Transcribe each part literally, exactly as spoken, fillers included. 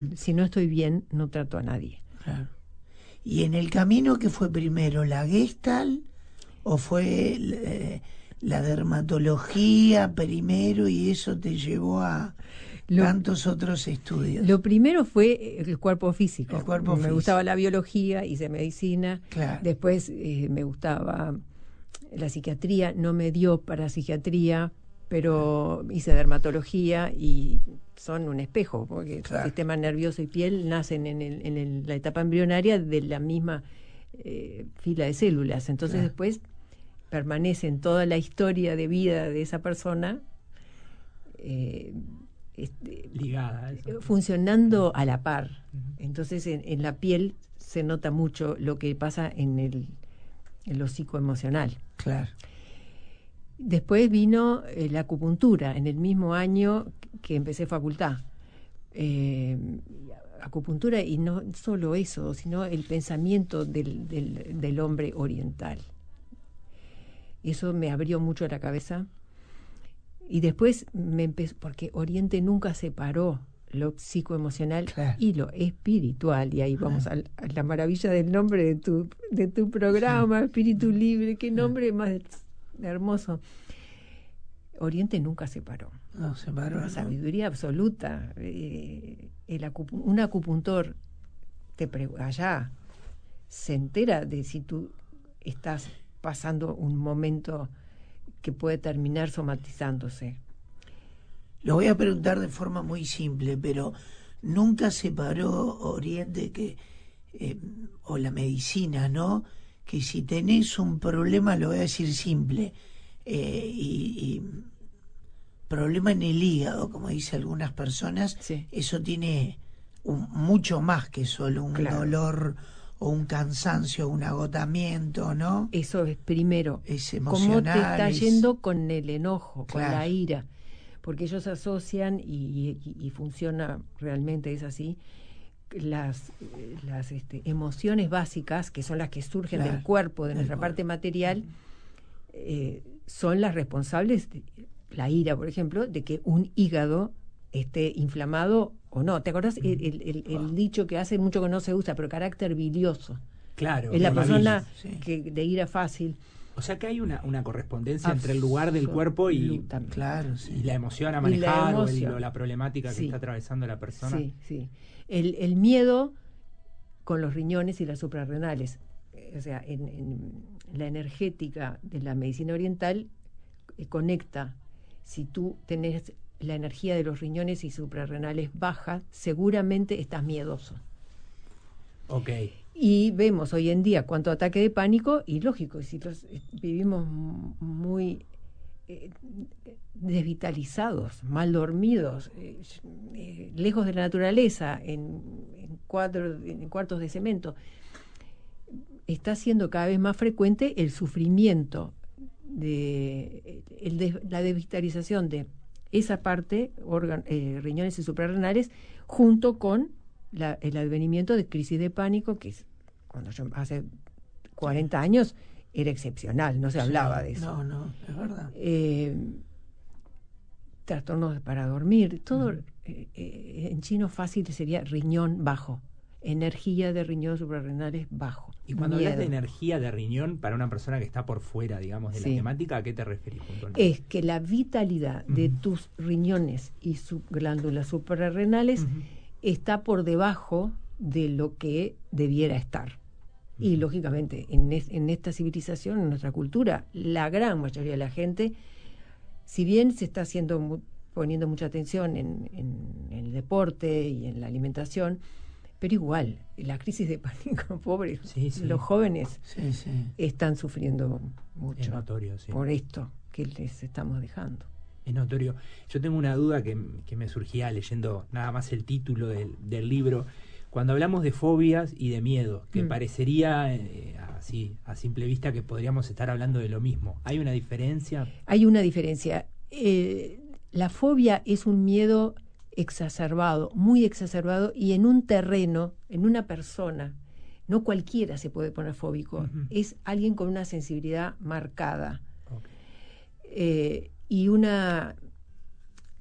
Si no estoy bien, no trato a nadie. Claro. ¿Y en el camino qué fue primero, la Gestalt o fue eh, la dermatología primero y eso te llevó a lo, tantos otros estudios? Lo primero fue el cuerpo físico. El cuerpo me físico. gustaba la biología, hice medicina. Claro. Después eh, me gustaba la psiquiatría, no me dio para psiquiatría, pero hice dermatología y son un espejo, porque claro. el sistema nervioso y piel nacen en, el, en el, la etapa embrionaria de la misma eh, fila de células. Entonces claro. después permanecen toda la historia de vida de esa persona eh, este, ligada a eso. Funcionando a la par. Entonces en, en la piel se nota mucho lo que pasa en, el, en lo psicoemocional. Claro. Después vino eh, la acupuntura, en el mismo año que empecé facultad. Eh, acupuntura, y no solo eso, sino el pensamiento del, del, del hombre oriental. Eso me abrió mucho la cabeza. Y después me empezó, porque Oriente nunca separó lo psicoemocional claro. y lo espiritual. Y ahí vamos a, a la maravilla del nombre de tu, de tu programa, sí. Espíritu Libre. Qué nombre más hermoso. Oriente nunca separó. No, separó. La sabiduría no. absoluta. Eh, el acup un acupuntor te allá se entera de si tú estás pasando un momento que puede terminar somatizándose. Lo voy a preguntar de forma muy simple, pero nunca separó Oriente que eh, o la medicina, ¿no? Que si tenés un problema, lo voy a decir simple, eh, y, y problema en el hígado, como dicen algunas personas, sí. eso tiene un, mucho más que solo un claro. dolor o un cansancio, un agotamiento, ¿no? Eso es primero. Es emocional. ¿Cómo te está es... yendo con el enojo, claro. con la ira? Porque ellos asocian, y, y, y funciona realmente, es así, las, las este, emociones básicas, que son las que surgen claro. del cuerpo, de nuestra parte material, eh, son las responsables, de, la ira, por ejemplo, de que un hígado esté inflamado o no. ¿Te acordás el, el, el, el oh. dicho que hace mucho que no se usa, pero carácter bilioso? Claro. Es la persona sí. que de ira fácil. O sea que hay una, una correspondencia Absol entre el lugar del cuerpo y, claro, sí. y la emoción a manejar la o, el, o la problemática que sí. está atravesando la persona. Sí, sí. El, el miedo con los riñones y las suprarrenales. O sea, en, en la energética de la medicina oriental eh, conecta. Si tú tenés la energía de los riñones y suprarrenales baja, seguramente estás miedoso. Ok. Y vemos hoy en día cuánto ataque de pánico, y lógico, si los, eh, vivimos muy eh, desvitalizados, mal dormidos, eh, eh, lejos de la naturaleza, en, en, cuadro, en cuartos de cemento, está siendo cada vez más frecuente el sufrimiento, de, el de la desvitalización de esa parte, órgan, eh, riñones y suprarrenales, junto con La, el advenimiento de crisis de pánico, que es, cuando yo hace cuarenta sí. años era excepcional, no se sí, hablaba de eso. No, no, es verdad. Eh, trastornos para dormir, todo uh-huh. eh, eh, en chino fácil sería riñón bajo, energía de riñón suprarrenales bajo. Y cuando Miedo. hablas de energía de riñón para una persona que está por fuera, digamos, de sí. la temática, ¿a qué te referís puntualmente? Es que la vitalidad uh-huh. de tus riñones y sus glándulas suprarrenales uh-huh. está por debajo de lo que debiera estar. Uh-huh. Y lógicamente, en, es, en esta civilización, en nuestra cultura, la gran mayoría de la gente, si bien se está haciendo mu- poniendo mucha atención en, en, en el deporte y en la alimentación, pero igual, la crisis de pánico, pobres, sí, sí. los jóvenes sí, sí. están sufriendo mucho es notorio, sí. por esto que les estamos dejando. Es notorio. Yo tengo una duda que, que me surgía leyendo nada más el título del, del libro. Cuando hablamos de fobias y de miedo, que mm. parecería eh, así a simple vista que podríamos estar hablando de lo mismo, ¿hay una diferencia? Hay una diferencia. Eh, la fobia es un miedo exacerbado, muy exacerbado, y en un terreno, en una persona. No cualquiera se puede poner fóbico. Uh-huh. Es alguien con una sensibilidad marcada. Okay. Eh, y una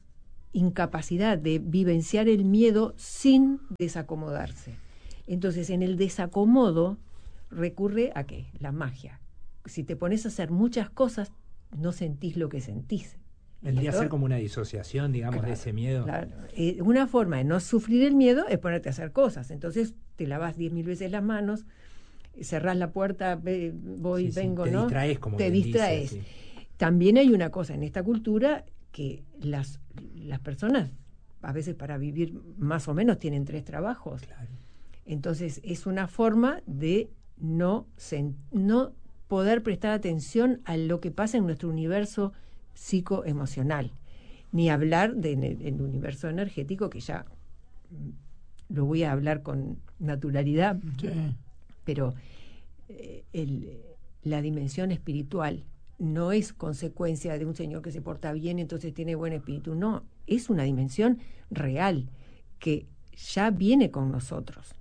incapacidad de vivenciar el miedo sin desacomodarse. Entonces, en el desacomodo recurre a ¿qué? La magia. Si te pones a hacer muchas cosas, no sentís lo que sentís. Vendría a ser como una disociación, digamos, claro, de ese miedo. Claro. Eh, una forma de no sufrir el miedo es ponerte a hacer cosas. Entonces, te lavas diez mil veces las manos, cerrás la puerta, voy, sí, vengo, sí, te ¿no? distraes, como te distraes. Dice, sí. También hay una cosa en esta cultura que las, las personas, a veces para vivir más o menos, tienen tres trabajos. Claro. Entonces, es una forma de no, no poder prestar atención a lo que pasa en nuestro universo psicoemocional, ni hablar del de, de universo energético, que ya lo voy a hablar con naturalidad, sí. Pero eh, el, la dimensión espiritual no es consecuencia de un señor que se porta bien y entonces tiene buen espíritu, no, es una dimensión real que ya viene con nosotros.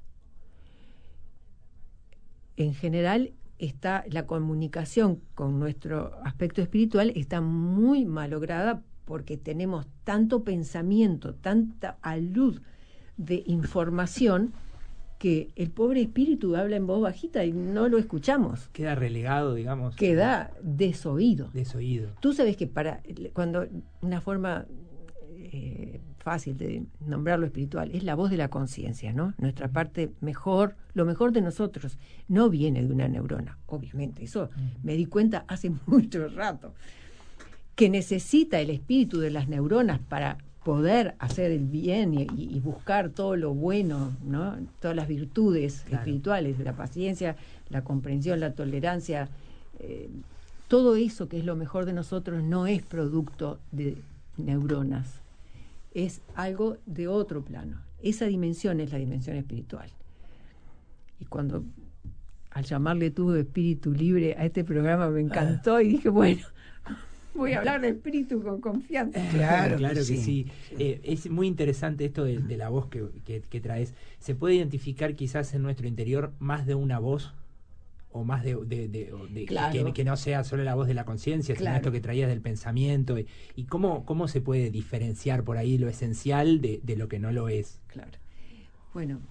En general, está la comunicación con nuestro aspecto espiritual está muy malograda porque tenemos tanto pensamiento, tanta alud de información que el pobre espíritu habla en voz bajita y no lo escuchamos. Queda relegado, digamos. Queda desoído. Desoído. Tú sabes que para cuando una forma eh, fácil de nombrarlo espiritual es la voz de la conciencia, ¿no? Nuestra parte mejor, lo mejor de nosotros no viene de una neurona, obviamente. Eso uh-huh. me di cuenta hace mucho rato. Que necesita el espíritu de las neuronas para poder hacer el bien y, y buscar todo lo bueno, ¿no? Todas las virtudes claro. espirituales, la paciencia, la comprensión, la tolerancia, eh, todo eso que es lo mejor de nosotros no es producto de neuronas, es algo de otro plano. Esa dimensión es la dimensión espiritual. Y cuando al llamarle tú espíritu libre a este programa me encantó ah. y dije, bueno, voy a hablar de espíritu con confianza. Claro, claro que sí. sí. Eh, es muy interesante esto de, de la voz que, que, que traes. ¿Se puede identificar quizás en nuestro interior más de una voz? O más de, de, de, de claro. que, que no sea solo la voz de la conciencia, claro. sino esto que traías del pensamiento. Y, y cómo, cómo se puede diferenciar por ahí lo esencial de, de lo que no lo es. Claro. Bueno,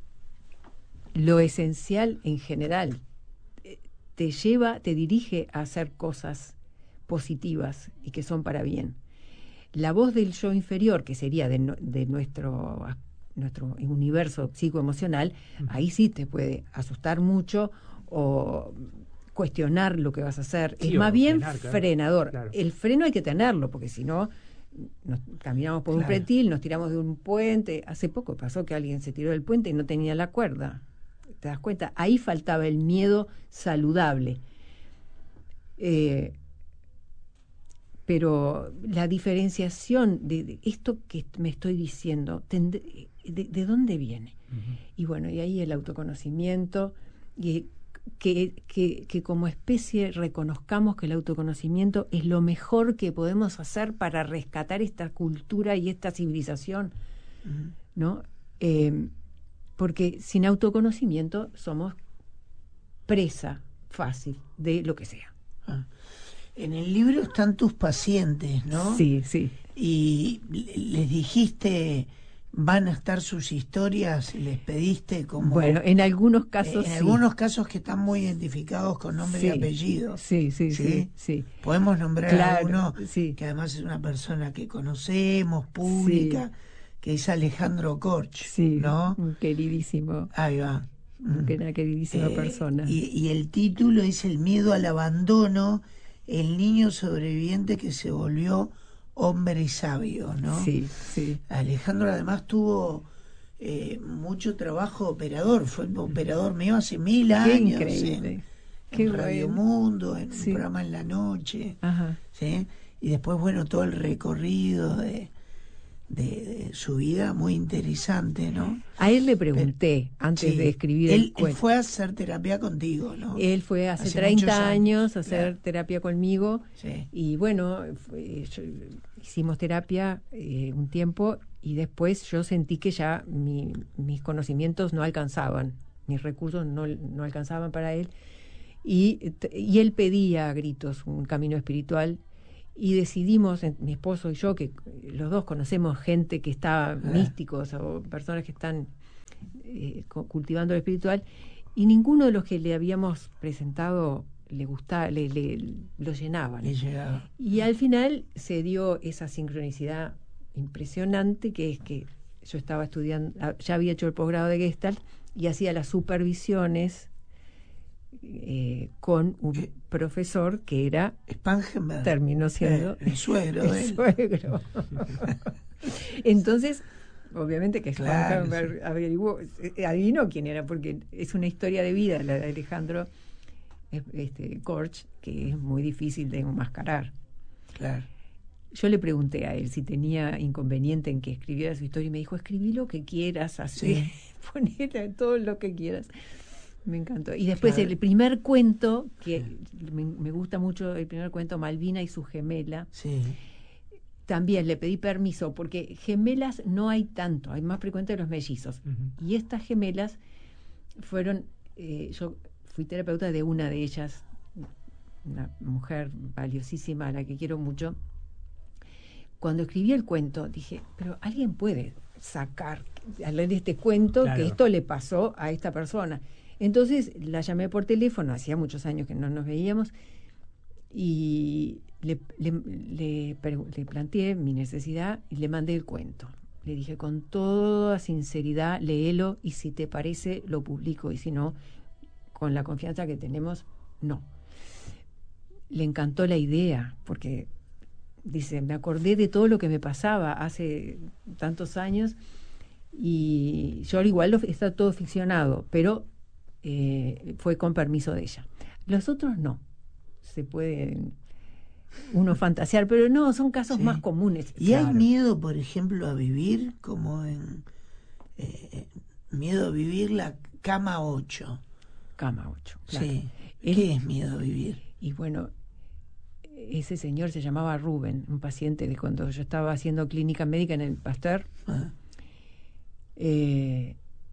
lo esencial en general te lleva, te dirige a hacer cosas positivas y que son para bien. La voz del yo inferior, que sería de, de nuestro, nuestro universo psicoemocional, uh-huh. ahí sí te puede asustar mucho o cuestionar lo que vas a hacer. Sí, es más bien frenar, claro, frenador. Claro. El freno hay que tenerlo, porque si no, nos caminamos por claro. un pretil, nos tiramos de un puente. Hace poco pasó que alguien se tiró del puente y no tenía la cuerda. ¿Te das cuenta? Ahí faltaba el miedo saludable. Eh, pero la diferenciación de, de esto que me estoy diciendo, de, de, ¿de dónde viene? Uh-huh. Y bueno, y ahí el autoconocimiento, y que, que, que como especie reconozcamos que el autoconocimiento es lo mejor que podemos hacer para rescatar esta cultura y esta civilización, uh-huh. ¿no? Eh, porque sin autoconocimiento somos presa fácil de lo que sea. Ah. En el libro están tus pacientes, ¿no? Sí, sí. Y les dijiste, van a estar sus historias, les pediste como... Bueno, en algunos casos En sí. algunos casos que están muy identificados con nombre sí. y apellido. Sí, sí, sí. sí, sí. Podemos nombrar claro, a uno sí. que además es una persona que conocemos, pública, sí. que es Alejandro Korch, sí, ¿no? Un queridísimo. Ahí va. Una queridísima eh, persona. Y, y el título es El miedo al abandono, el niño sobreviviente que se volvió hombre sabio, ¿no? Sí, sí. Alejandro además tuvo eh, mucho trabajo operador, fue operador mío hace mil Qué años. Increíble. En, Qué en Radio bueno. Mundo, en sí. un programa en la noche. Ajá. ¿Sí? Y después, bueno, todo el recorrido de, de, de su vida, muy interesante, ¿no? A él le pregunté, Pero, antes sí, de escribir él, el cuento. Él fue a hacer terapia contigo, ¿no? Él fue hace, hace treinta años a hacer claro. terapia conmigo. Sí. Y bueno, fue, yo, hicimos terapia eh, un tiempo y después yo sentí que ya mi, mis conocimientos no alcanzaban, mis recursos no, no alcanzaban para él. Y, y él pedía a gritos un camino espiritual. y decidimos, mi esposo y yo, que los dos conocemos gente que está, Ah. místicos o personas que están eh, cultivando lo espiritual, y ninguno de los que le habíamos presentado le gustaba, le, le- lo llenaban. Le llegaba. Y al final se dio esa sincronicidad impresionante, que es que yo estaba estudiando, ya había hecho el posgrado de Gestalt y hacía las supervisiones eh, con un Eh. profesor que era, Spangenberg. terminó siendo Eh, el suegro de el él. suegro. Entonces, obviamente que Claro, Spangenberg averiguó, eh, adivinó quién era, porque es una historia de vida la de Alejandro eh, este, Korch, que es muy difícil de enmascarar. Claro. Yo le pregunté a él si tenía inconveniente en que escribiera su historia y me dijo, escribí lo que quieras, así, Sí. ponele todo lo que quieras. Me encantó. Y después Claro. el primer cuento, que me, me gusta mucho, el primer cuento, Malvina y su gemela, Sí. también le pedí permiso, porque gemelas no hay tanto, hay más frecuente los mellizos. Ujú. Y estas gemelas fueron, eh, yo fui terapeuta de una de ellas, una mujer valiosísima a la que quiero mucho. Cuando escribí el cuento dije, pero alguien puede sacar al leer este cuento Claro. que esto le pasó a esta persona. Entonces la llamé por teléfono, hacía muchos años que no nos veíamos, y le, le, le, le planteé mi necesidad y le mandé el cuento. Le dije con toda sinceridad, léelo y si te parece lo publico y si no, con la confianza que tenemos, no. Le encantó la idea porque dice, me acordé de todo lo que me pasaba hace tantos años y yo al igual lo, está todo ficcionado, pero eh, fue con permiso de ella. Los otros no. Se puede uno fantasear, pero no, son casos Sí. más comunes. ¿Y Claro. hay miedo, por ejemplo, a vivir como en... eh, miedo a vivir la cama ocho? Cama ocho. Claro. Sí. Él- ¿Qué es miedo a vivir? Y bueno, ese señor se llamaba Rubén, un paciente de cuando yo estaba haciendo clínica médica en el Pasteur. Ah, Eh,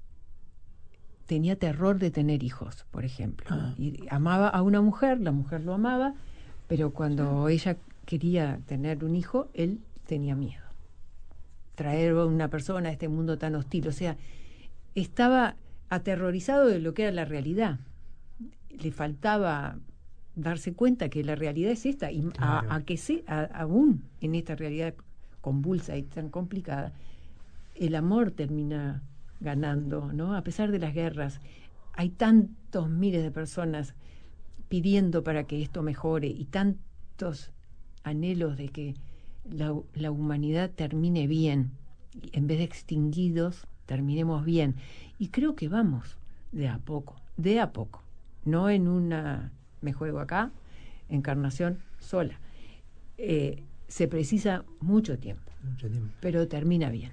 tenía terror de tener hijos, por ejemplo. Ah. Y amaba a una mujer, la mujer lo amaba, pero cuando ella quería tener un hijo, él tenía miedo. Traer a una persona a este mundo tan hostil. O sea, estaba aterrorizado de lo que era la realidad. Le faltaba darse cuenta que la realidad es esta, y Claro. a, a que se, a- aún en esta realidad convulsa y tan complicada, el amor termina ganando, ¿no? A pesar de las guerras, hay tantos miles de personas pidiendo para que esto mejore y tantos anhelos de que la, la humanidad termine bien, y en vez de extinguidos, terminemos bien. Y creo que vamos de a poco, de a poco, no en una, me juego acá, encarnación sola. Eh, se precisa mucho tiempo, Mucho tiempo. pero termina bien.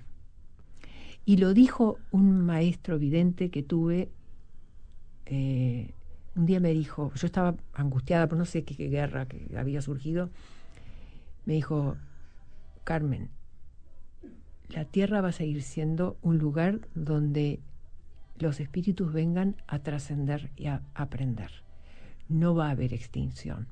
Y lo dijo un maestro vidente que tuve, eh, un día me dijo, yo estaba angustiada por no sé qué, qué guerra que había surgido, me dijo, Carmen, la Tierra va a seguir siendo un lugar donde los espíritus vengan a trascender y a aprender. No va a haber extinción.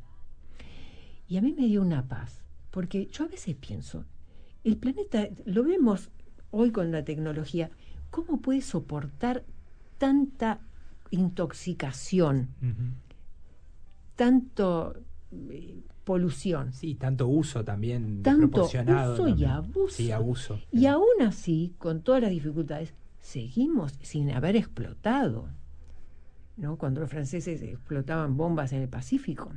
Y a mí me dio una paz, porque yo a veces pienso, el planeta, lo vemos hoy con la tecnología, ¿cómo puede soportar tanta intoxicación, Ujú. tanto eh, polución? Sí, tanto uso también Tanto desproporcionado uso y también. abuso. Sí, abuso. Y aún así, con todas las dificultades, seguimos sin haber explotado, ¿no? Cuando los franceses explotaban bombas en el Pacífico.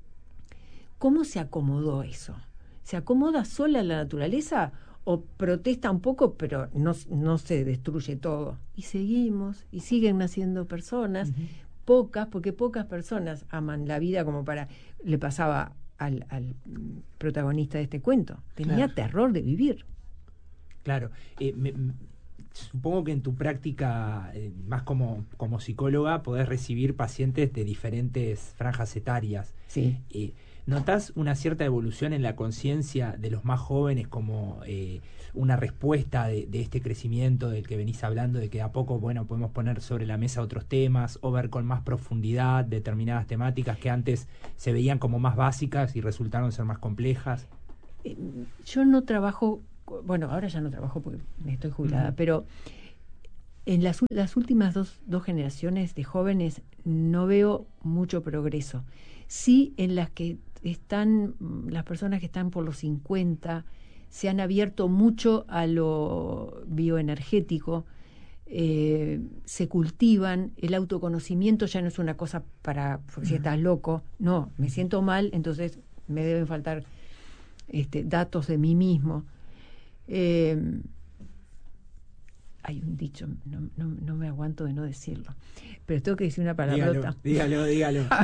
¿Cómo se acomodó eso? ¿Se acomoda sola la naturaleza o protesta un poco, pero no, no se destruye todo? Y seguimos, y siguen naciendo personas, Ujú. pocas, porque pocas personas aman la vida como para... Le pasaba al, al protagonista de este cuento. Tenía Claro. terror de vivir. Claro. Eh, me- m- supongo que en tu práctica, eh, más como, como psicóloga, podés recibir pacientes de diferentes franjas etarias. Sí. Eh, ¿Notás una cierta evolución en la conciencia de los más jóvenes como eh, una respuesta de, de este crecimiento del que venís hablando, de que a poco, bueno, podemos poner sobre la mesa otros temas o ver con más profundidad determinadas temáticas que antes se veían como más básicas y resultaron ser más complejas? Eh, yo no trabajo, bueno, ahora ya no trabajo porque me estoy jubilada, uh-huh. pero en las, las últimas dos, dos generaciones de jóvenes no veo mucho progreso. Sí, en las que están, las personas que están por los cincuenta, se han abierto mucho a lo bioenergético, eh, se cultivan, el autoconocimiento ya no es una cosa para, porque si estás loco, no, me siento mal, entonces me deben faltar este, datos de mí mismo. Eh, hay un dicho, no, no, no me aguanto de no decirlo, pero tengo que decir una palabrota. Dígalo, dígalo, dígalo.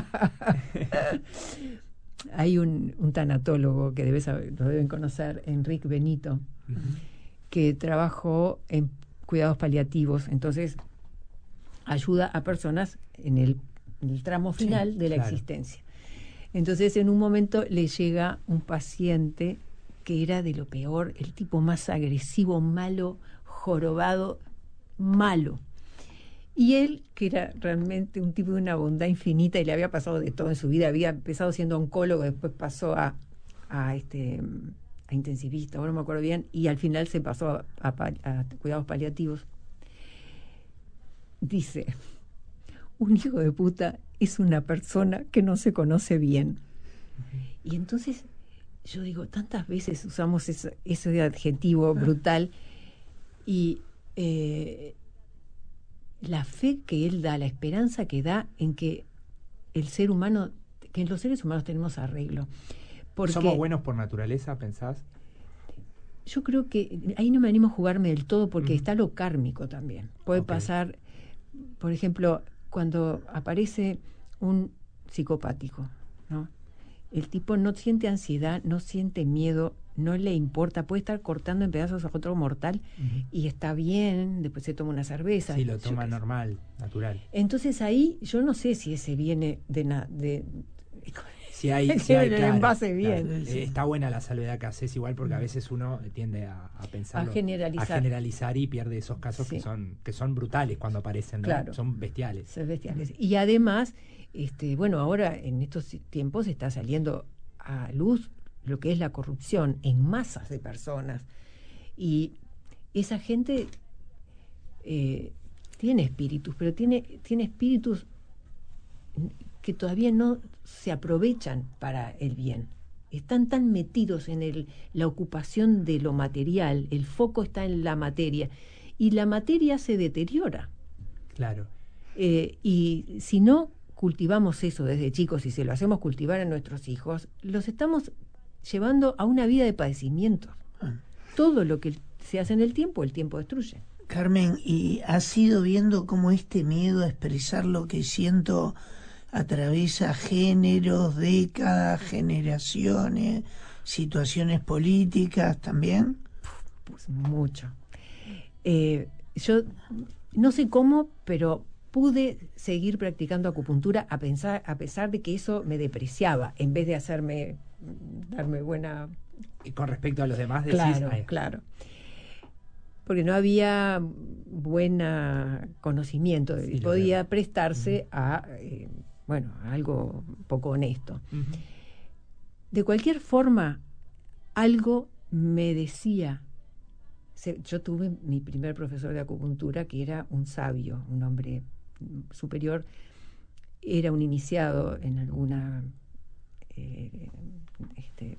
Hay un, un tanatólogo que debes saber, lo deben conocer, Enrique Benito, uh-huh. que trabajó en cuidados paliativos, entonces ayuda a personas en el, en el tramo final sí, de la claro. existencia. Entonces en un momento le llega un paciente que era de lo peor, el tipo más agresivo, malo, jorobado, malo. Y él, que era realmente un tipo de una bondad infinita y le había pasado de todo en su vida, había empezado siendo oncólogo, después pasó a, a, este, a intensivista, ahora no me acuerdo bien, y al final se pasó a, a, a cuidados paliativos. Dice, un hijo de puta es una persona que no se conoce bien. Uh-huh. Y entonces yo digo, tantas veces usamos ese, ese adjetivo brutal y... Eh, la fe que él da, la esperanza que da en que el ser humano, que en los seres humanos tenemos arreglo. Porque ¿somos buenos por naturaleza, pensás? Yo creo que ahí no me animo a jugarme del todo porque mm. está lo kármico también. Puede okay. pasar, por ejemplo, cuando aparece un psicopático, ¿no? El tipo no siente ansiedad, no siente miedo, no le importa, puede estar cortando en pedazos a otro mortal uh-huh. y está bien, después se toma una cerveza. Sí, lo toma normal, natural. Entonces ahí yo no sé si ese viene de... Na, de si hay, si hay el claro, envase bien. Claro. Eh, está buena la salvedad que haces igual porque a veces uno tiende a, a pensar... A generalizar. A generalizar y pierde esos casos sí. que son que son brutales cuando aparecen, ¿no? Claro. Son bestiales. Son bestiales. Y además, este, bueno, ahora en estos tiempos está saliendo a luz lo que es la corrupción en masas de personas. Y esa gente eh, tiene espíritus, pero tiene, tiene espíritus que todavía no se aprovechan para el bien. Están tan metidos en el, la ocupación de lo material, el foco está en la materia, y la materia se deteriora. Claro. Eh, y si no cultivamos eso desde chicos y se lo hacemos cultivar a nuestros hijos, los estamos llevando a una vida de padecimientos. Ah. Todo lo que se hace en el tiempo, el tiempo destruye. Carmen, ¿y has ido viendo cómo este miedo a expresar lo que siento atraviesa géneros, décadas, generaciones, situaciones políticas también? Pues mucho. Eh, yo no sé cómo, pero pude seguir practicando acupuntura a, pensar, a pesar de que eso me depreciaba, en vez de hacerme, darme buena... ¿Y con respecto a los demás decís? Claro, Ay. claro. Porque no había buen conocimiento sí, y podía prestarse uh-huh. a, eh, bueno, a algo poco honesto. Uh-huh. De cualquier forma, algo me decía... Yo tuve mi primer profesor de acupuntura, que era un sabio, un hombre superior, era un iniciado en alguna eh, este,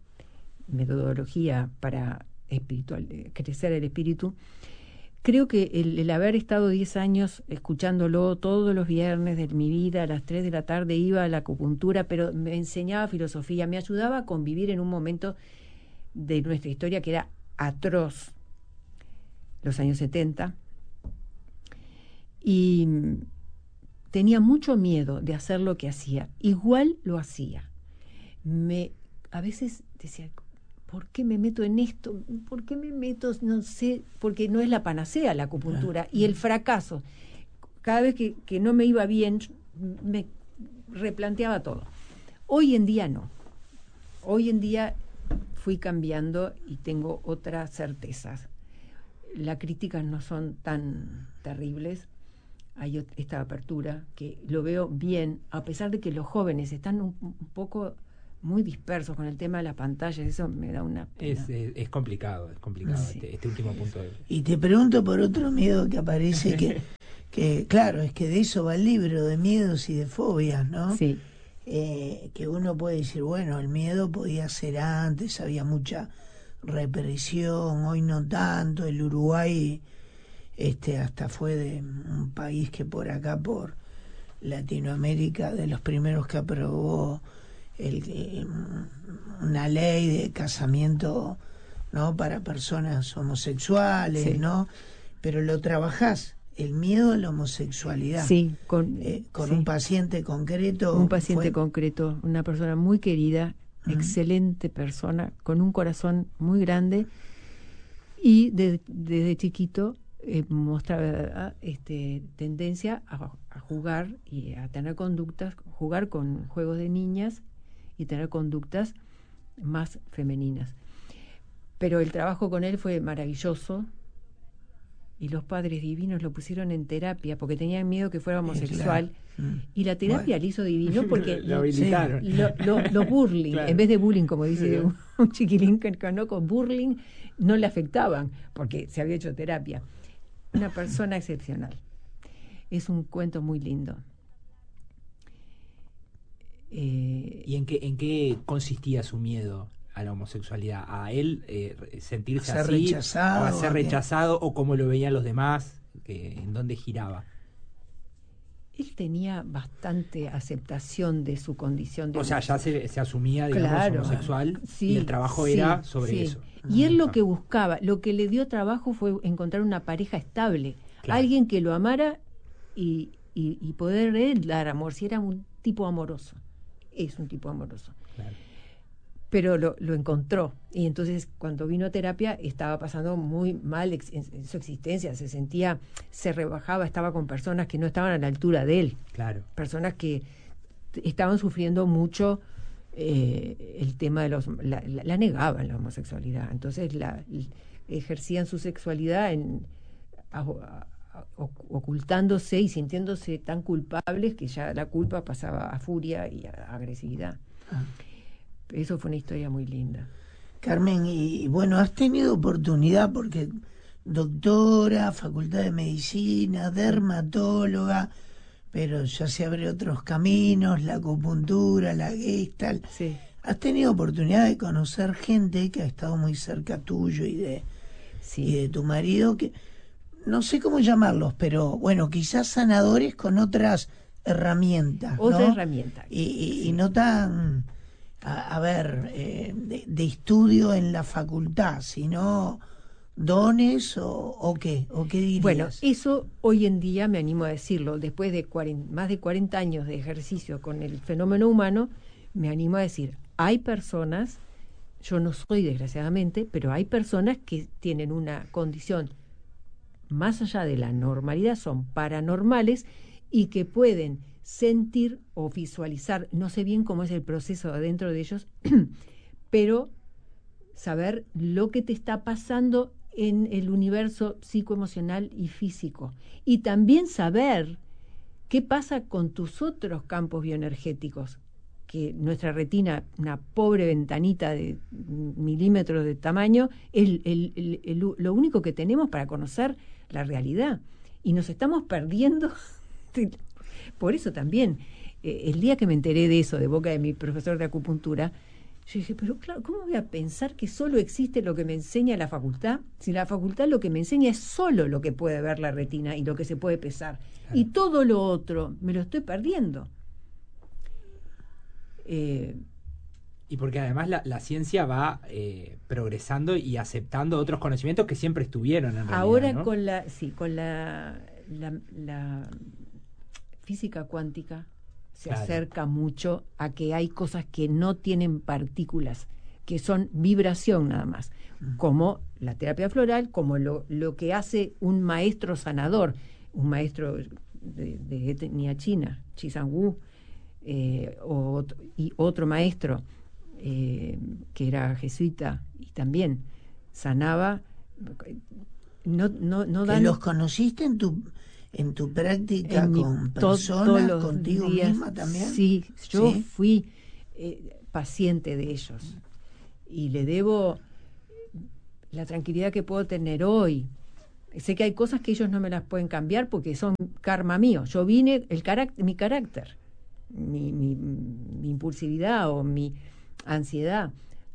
metodología para espiritual, crecer el espíritu. Creo que el, el haber estado diez años escuchándolo todos los viernes de mi vida, a las tres de la tarde iba a la acupuntura, pero me enseñaba filosofía, me ayudaba a convivir en un momento de nuestra historia que era atroz, los años setenta, y tenía mucho miedo de hacer lo que hacía. Igual lo hacía. Me, a veces decía, ¿por qué me meto en esto? ¿Por qué me meto? No sé, porque no es la panacea la acupuntura. Y el fracaso, cada vez que, que no me iba bien, me replanteaba todo. Hoy en día no. hoy en día fui cambiando y tengo otras certezas. Las críticas no son tan terribles. Hay esta apertura que lo veo bien, a pesar de que los jóvenes están un, un poco muy dispersos con el tema de las pantallas. Eso me da una pena. Es, es, es complicado, es complicado Sí. este, este último punto. De... Y te pregunto por otro miedo que aparece, que, que claro, es que de eso va el libro, de miedos y de fobias, ¿no? Sí. Eh, que uno puede decir, bueno, el miedo podía ser antes, había mucha represión, hoy no tanto. El Uruguay este hasta fue de un país que por acá, por Latinoamérica, de los primeros que aprobó el, el, una ley de casamiento, ¿no?, para personas homosexuales, sí. ¿no? Pero lo trabajás, el miedo a la homosexualidad. Sí, con, eh, con sí. un paciente concreto. Un paciente fue... concreto, una persona muy querida, uh-huh. excelente persona, con un corazón muy grande, y de, desde chiquito eh, mostraba este, tendencia a, a jugar y a tener conductas, jugar con juegos de niñas y tener conductas más femeninas. Pero el trabajo con él fue maravilloso, y los padres divinos lo pusieron en terapia porque tenían miedo que fuera homosexual. Claro. Y la terapia bueno. le hizo divino porque lo habilitaron. Sí, lo, lo, lo burling, claro. en vez de bullying, como dice un, un chiquilín que conozco, burling no le afectaban porque se había hecho terapia. Una persona excepcional. Es un cuento muy lindo. Eh, ¿Y en qué, en qué consistía su miedo a la homosexualidad? ¿A él eh, sentirse ser así? Rechazado, ¿O a ser rechazado? ¿O cómo lo veían los demás? Que, ¿En dónde giraba? Él tenía bastante aceptación de su condición de O sea, ya se, se asumía, digamos, claro, homosexual, sí, y el trabajo sí, era sobre sí. eso. Y él lo que buscaba, lo que le dio trabajo fue encontrar una pareja estable, claro. alguien que lo amara y, y, y poder él dar amor, si era un tipo amoroso. Es un tipo amoroso. Claro. Pero lo, lo encontró, y entonces cuando vino a terapia estaba pasando muy mal ex, en, en su existencia, se sentía, se rebajaba, estaba con personas que no estaban a la altura de él, claro. personas que estaban sufriendo mucho eh, el tema de los, la, la, la negaban la homosexualidad, entonces la, ejercían su sexualidad en, a, a, a, ocultándose y sintiéndose tan culpables que ya la culpa pasaba a furia y a, a agresividad. Ah. Eso fue una historia muy linda. Carmen, y, y bueno, has tenido oportunidad porque doctora, facultad de medicina, dermatóloga, pero ya se abren otros caminos, la acupuntura, la Gestalt. Sí. Has tenido oportunidad de conocer gente que ha estado muy cerca tuyo y de, sí. y de tu marido, que no sé cómo llamarlos, pero bueno, quizás sanadores con otras herramientas. Otra ¿no? herramienta. Y, y, sí. y no tan... A, a ver, eh, de, de estudio en la facultad, sino dones o, o qué, o qué dirías. Bueno, eso hoy en día me animo a decirlo, después de cuarenta, más de cuarenta años de ejercicio con el fenómeno humano, me animo a decir, hay personas, yo no soy desgraciadamente, pero hay personas que tienen una condición más allá de la normalidad, son paranormales y que pueden sentir o visualizar, no sé bien cómo es el proceso adentro de ellos, pero saber lo que te está pasando en el universo psicoemocional y físico. Y también saber qué pasa con tus otros campos bioenergéticos, que nuestra retina, una pobre ventanita de milímetros de tamaño, es el, el, el, el, lo único que tenemos para conocer la realidad. Y nos estamos perdiendo... Por eso también, eh, el día que me enteré de eso, de boca de mi profesor de acupuntura, yo dije, pero claro, ¿cómo voy a pensar que solo existe lo que me enseña la facultad? Si la facultad lo que me enseña es solo lo que puede ver la retina y lo que se puede pesar. Claro. Y todo lo otro me lo estoy perdiendo. Eh, y porque además la, la ciencia va eh, progresando y aceptando otros conocimientos que siempre estuvieron en realidad. Ahora, ¿no? con la, sí, con la... la, la física cuántica se claro. acerca mucho a que hay cosas que no tienen partículas, que son vibración nada más, uh-huh. como la terapia floral, como lo, lo que hace un maestro sanador, un maestro de, de etnia china, Chi Sang Wu, eh, o, y otro maestro, eh, que era jesuita y también sanaba. No, no, no dan, ¿los conociste en tu en tu práctica en mi, con to, personas, contigo días, misma también? Sí, yo ¿Sí? fui eh, paciente de ellos y le debo la tranquilidad que puedo tener hoy. Sé que hay cosas que ellos no me las pueden cambiar porque son karma mío. Yo vine, el carácter, mi carácter, mi, mi, mi impulsividad o mi ansiedad,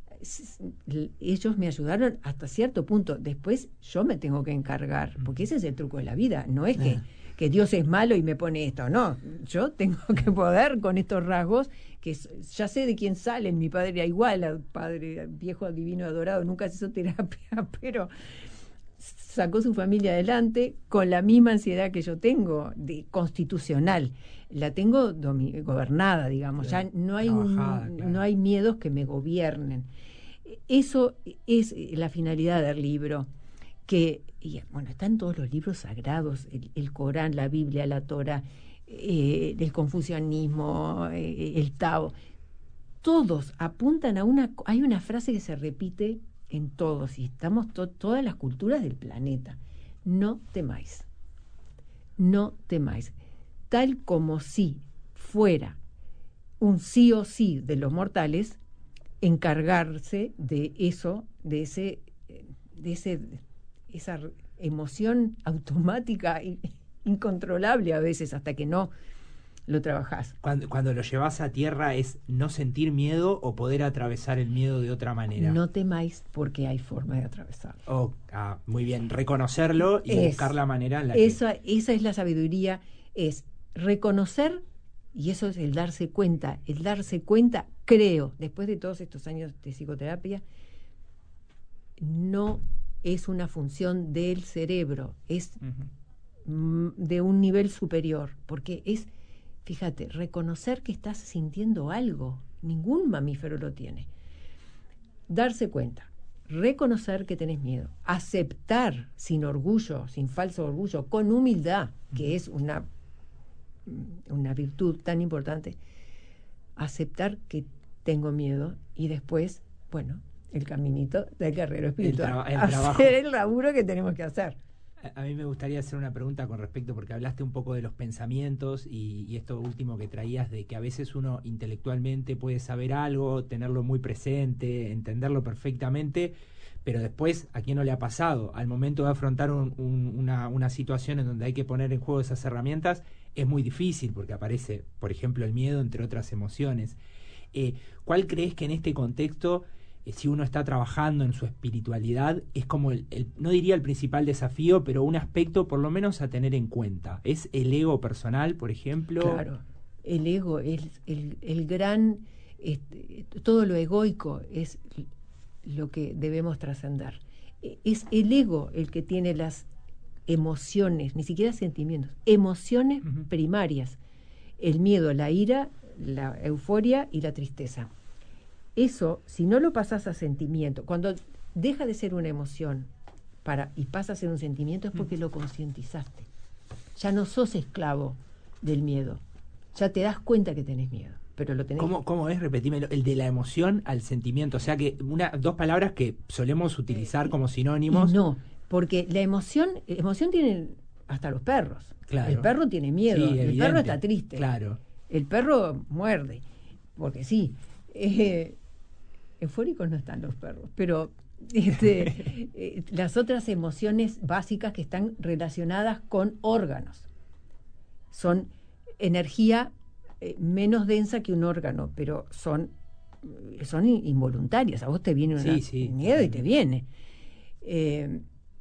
ellos me ayudaron hasta cierto punto. Después yo me tengo que encargar, porque ese es el truco de la vida. No es que, que Dios es malo y me pone esto, no. Yo tengo que poder con estos rasgos, que ya sé de quién salen. Mi padre era igual, padre viejo, divino, adorado, nunca se hizo terapia, pero sacó su familia adelante con la misma ansiedad que yo tengo, de, constitucional. La tengo gobernada, digamos. Claro. Ya no hay, un, claro. no hay miedos que me gobiernen. Eso es la finalidad del libro, que, y, bueno, están todos los libros sagrados, el, el Corán, la Biblia, la Torah, eh, el confucianismo, eh, el Tao, todos apuntan a una... Hay una frase que se repite en todos, y estamos to, todas las culturas del planeta: no temáis, no temáis, tal como si fuera un sí o sí de los mortales encargarse de eso, de ese, de ese, esa emoción automática e incontrolable a veces, hasta que no lo trabajás. Cuando, cuando lo llevas a tierra, ¿es no sentir miedo o poder atravesar el miedo de otra manera? No temáis, porque hay forma de atravesarlo. Oh, ah, muy bien, reconocerlo y es, buscar la manera en la esa, que... Esa es la sabiduría, es reconocer, y eso es el darse cuenta. El darse cuenta, creo, después de todos estos años de psicoterapia, no es una función del cerebro, es uh-huh. de un nivel superior, porque es, fíjate, reconocer que estás sintiendo algo. Ningún mamífero lo tiene. Darse cuenta, reconocer que tenés miedo, aceptar sin orgullo, sin falso orgullo, con humildad, que uh-huh. es una, una virtud tan importante, aceptar que tengo miedo y después, bueno, el caminito del guerrero espiritual, el, traba- el hacer trabajo. el laburo que tenemos que hacer. A mí me gustaría hacer una pregunta con respecto, porque hablaste un poco de los pensamientos y, y esto último que traías, de que a veces uno intelectualmente puede saber algo, tenerlo muy presente, entenderlo perfectamente, pero después, ¿a quién no le ha pasado? Al momento de afrontar un, un, una, una situación en donde hay que poner en juego esas herramientas, es muy difícil, porque aparece, por ejemplo, el miedo, entre otras emociones. Eh, ¿Cuál crees que en este contexto, si uno está trabajando en su espiritualidad, es como, el, el, no diría el principal desafío, pero un aspecto por lo menos a tener en cuenta? ¿Es el ego personal, por ejemplo? Claro, el ego es el, el gran, este, todo lo egoico es lo que debemos trascender. Es el ego el que tiene las emociones, ni siquiera sentimientos, emociones uh-huh. primarias: el miedo, la ira, la euforia y la tristeza. Eso, si no lo pasas a sentimiento, cuando deja de ser una emoción para y pasa a ser un sentimiento, es porque lo concientizaste. Ya no sos esclavo del miedo. Ya te das cuenta que tenés miedo, pero lo tenés. ¿Cómo, cómo es? Repetímelo. El de la emoción al sentimiento. O sea que una, dos palabras que solemos utilizar eh, como sinónimos. No, porque la emoción, emoción tienen hasta los perros. Claro. El perro tiene miedo, sí, el evidente. perro está triste. Claro. El perro muerde, porque sí. Eh, eufóricos no están los perros, pero este, eh, las otras emociones básicas que están relacionadas con órganos son energía eh, menos densa que un órgano, pero son, son involuntarias. A vos te viene una, sí, sí, un miedo sí. y te viene. Eh,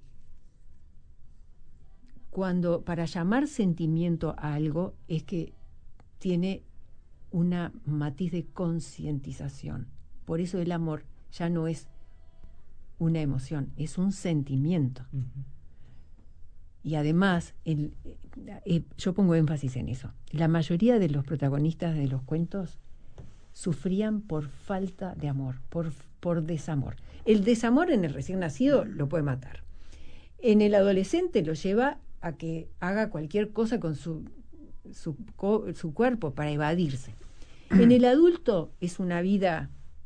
cuando para llamar sentimiento a algo es que tiene una matiz de concientización. Por eso el amor ya no es una emoción, es un sentimiento. Uh-huh. Y además, el, eh, yo pongo énfasis en eso. La mayoría de los protagonistas de los cuentos sufrían por falta de amor, por, por desamor. El desamor en el recién nacido lo puede matar. En el adolescente lo lleva a que haga cualquier cosa con su, su, su cuerpo para evadirse. En el adulto es una vida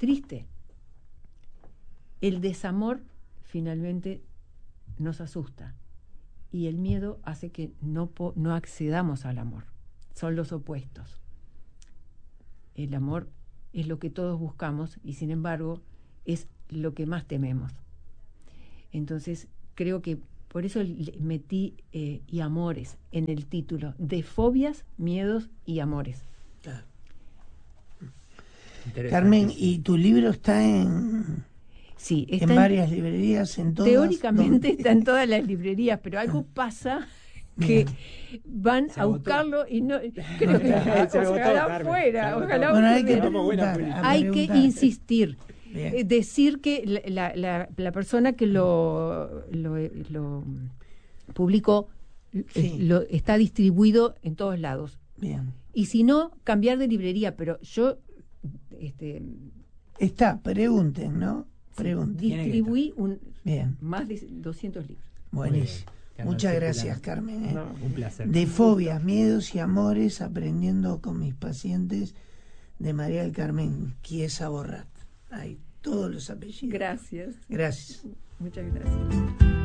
triste. El desamor finalmente nos asusta y el miedo hace que no, po- no accedamos al amor. Son los opuestos. El amor es lo que todos buscamos y sin embargo es lo que más tememos. Entonces creo que por eso le metí eh, y amores en el título, de fobias, miedos y amores. Claro. Interesantísimo. Carmen, ¿y tu libro está en, Sí, está en en- varias librerías, en todas? teóricamente ¿Dónde? está en todas las librerías, pero algo pasa que Bien. van Se a agotó. buscarlo y no creo que Se agotó, ojalá Carmen, se fuera, agotó. ojalá Bueno, hay que fuera. Vamos, buena preguntar, publicidad. a Hay que preguntar. insistir. Bien. Eh, decir que la, la, la, la persona que lo, lo, lo publicó eh, Sí. lo, está distribuido en todos lados. Bien. Y si no, cambiar de librería, pero yo este, Está, pregunten, ¿no? Pregunten. Tiene que distribuí un, Bien, más de doscientos libros. buenísimo. Que Muchas ando gracias, circulando. Carmen. ¿eh? No. Un placer. De fobias, miedos y amores, aprendiendo con mis pacientes, de María del Carmen Chiesa Borrat. Hay todos los apellidos. Gracias. Gracias. Muchas gracias.